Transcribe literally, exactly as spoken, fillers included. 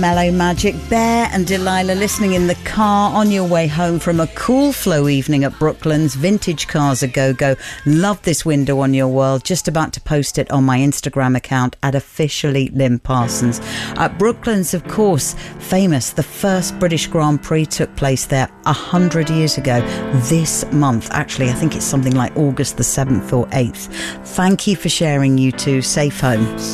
Mellow Magic, Bear and Delilah listening in the car on your way home from a cool flow evening at Brooklands. Vintage Cars A Go-Go. Love this window on your world. Just about to post it on my Instagram account at officially Lynn Parsons. At Brooklands, of course, famous. The first British Grand Prix took place there a hundred years ago this month. Actually, I think it's something like August the seventh or eighth. Thank you for sharing, you two. Safe home.